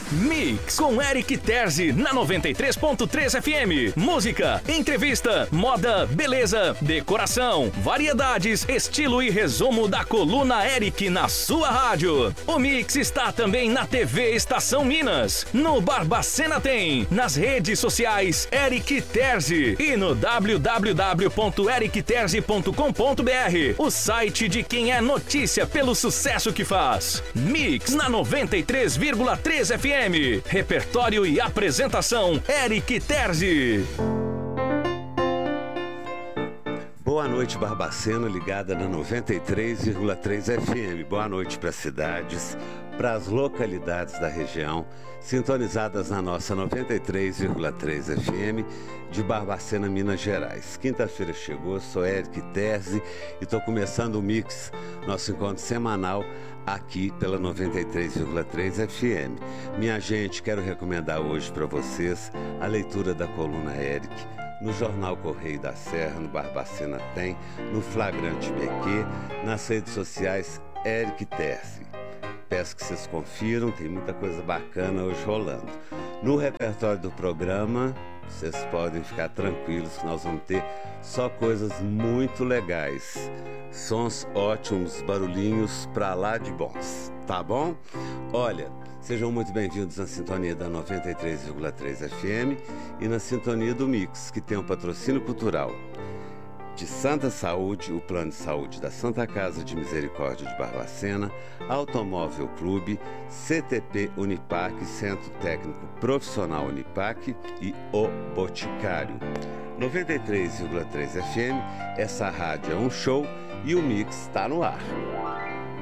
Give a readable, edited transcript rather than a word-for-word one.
Mix com Eric Terzi na 93.3 FM. Música, entrevista, moda, beleza, decoração, variedades, estilo e resumo da coluna Eric na sua rádio. O Mix está também na TV Estação Minas, no Barbacena tem, nas redes sociais Eric Terzi e no www.ericterzi.com.br, o site de quem é notícia pelo sucesso que faz. Mix na 93,3 FM. Repertório e apresentação, Eric Terzi. Boa noite, Barbacena, ligada na 93,3 FM. Boa noite para as cidades, para as localidades da região, sintonizadas na nossa 93,3 FM de Barbacena, Minas Gerais. Quinta-feira chegou, sou Eric Terzi e estou começando o Mix, nosso encontro semanal aqui pela 93,3 FM. Minha gente, quero recomendar hoje para vocês a leitura da coluna Eric no Jornal Correio da Serra, no Barbacena tem, no Flagrante BQ, nas redes sociais Eric Terzi. Peço que vocês confiram, tem muita coisa bacana hoje rolando. No repertório do programa, vocês podem ficar tranquilos que nós vamos ter só coisas muito legais. Sons ótimos, barulhinhos pra lá de bons, tá bom? Olha, sejam muito bem-vindos na sintonia da 93,3 FM e na sintonia do Mix, que tem um patrocínio cultural de Santa Saúde, o Plano de Saúde da Santa Casa de Misericórdia de Barbacena, Automóvel Clube, CTP Unipac, Centro Técnico Profissional Unipac e O Boticário. 93,3 FM, essa rádio é um show e o Mix está no ar.